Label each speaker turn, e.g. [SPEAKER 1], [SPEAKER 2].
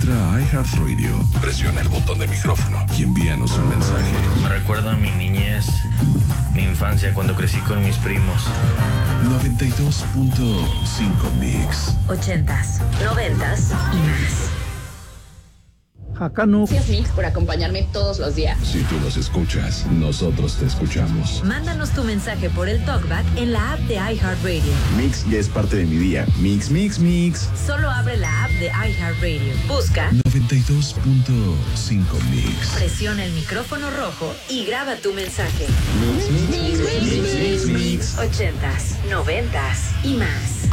[SPEAKER 1] Entra a iHeartRadio, presiona el botón de micrófono y envíanos un mensaje.
[SPEAKER 2] Me recuerda a mi niñez, mi infancia cuando crecí con mis primos.
[SPEAKER 1] 92.5 Mix.
[SPEAKER 3] 80s, 90s y más.
[SPEAKER 4] Gracias, Mix, por acompañarme todos los días.
[SPEAKER 1] Si tú nos escuchas, nosotros te escuchamos.
[SPEAKER 3] Mándanos tu mensaje por el TalkBack en la app de iHeartRadio.
[SPEAKER 5] Mix ya es parte de mi día. Mix, mix, mix.
[SPEAKER 3] Solo abre la app de iHeartRadio. Busca
[SPEAKER 1] 92.5 Mix.
[SPEAKER 3] Presiona el micrófono rojo y graba tu mensaje.
[SPEAKER 5] Mix, mix, mix, mix, mix, mix.
[SPEAKER 3] 80s, 90s y más.